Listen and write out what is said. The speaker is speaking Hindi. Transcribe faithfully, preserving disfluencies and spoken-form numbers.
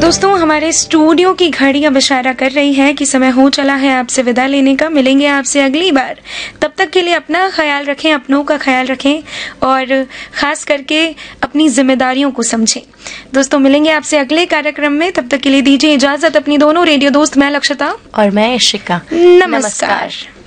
दोस्तों, हमारे स्टूडियो की घड़ी अब इशारा कर रही है कि समय हो चला है आपसे विदा लेने का। मिलेंगे आपसे अगली बार। तब तक के लिए अपना ख्याल रखें, अपनों का ख्याल रखें और खास करके अपनी जिम्मेदारियों को समझें। दोस्तों, मिलेंगे आपसे अगले कार्यक्रम में। तब तक के लिए दीजिए इजाजत अपनी दोनों रेडियो दोस्त, मैं लक्षिता और मैं इशिका। नमस्कार।